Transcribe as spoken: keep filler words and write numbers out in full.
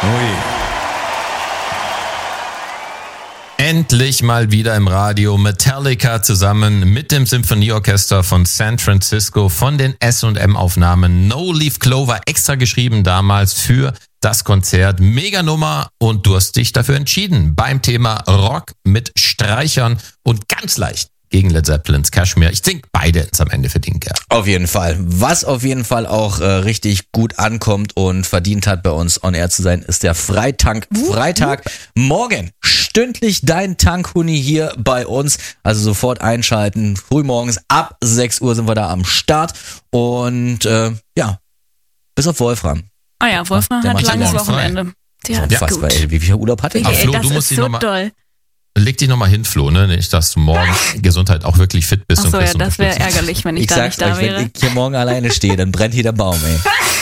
Ui. Endlich mal wieder im Radio Metallica zusammen mit dem Symphonieorchester von San Francisco von den S und M-Aufnahmen No Leaf Clover, extra geschrieben damals für das Konzert. Mega Nummer und du hast dich dafür entschieden beim Thema Rock mit Streichern und ganz leicht gegen Led Zeppelins Kashmir. Ich denke, beide ins am Ende verdient, ja. Auf jeden Fall. Was auf jeden Fall auch äh, richtig gut ankommt und verdient hat, bei uns on air zu sein, ist der Freitank Freitag. Morgen stündlich dein Tankhuni hier bei uns. Also sofort einschalten. Frühmorgens ab sechs Uhr sind wir da am Start. Und äh, ja, bis auf Wolfram. Ah ja, Wolfram Der hat macht langes morgen Wochenende. Der hat's Unfassbar, gut. ey. Wie viel Urlaub hatte ich? Ach, Ey, Flo, das du musst ist dich so noch mal- doll. Leg dich nochmal hin, Flo, ne? Nicht, dass du morgen Gesundheit auch wirklich fit bist. Achso, und ja, bist das wäre unterstützt. ärgerlich, wenn ich, Ich da sag's nicht da euch, wäre. wenn ich hier morgen alleine stehe, dann brennt hier der Baum, ey.